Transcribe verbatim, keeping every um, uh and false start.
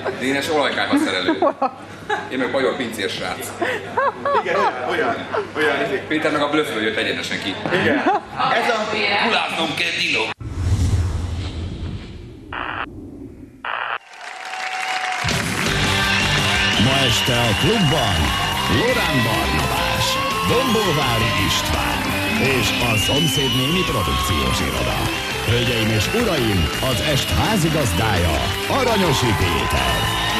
Dénes olajkába szerelő. Én meg bajor pincér srác. Igen, olyan, olyan. Péter meg a blöffről jött egyenesen ki. Igen. Ez a... Kuláznom kell, Dino! Ma este a klubban Lorán Barnabás, Dombolvári István és a szomszéd néni produkciós iroda. Hölgyeim és uraim, az est házigazdája Aranyosi Péter.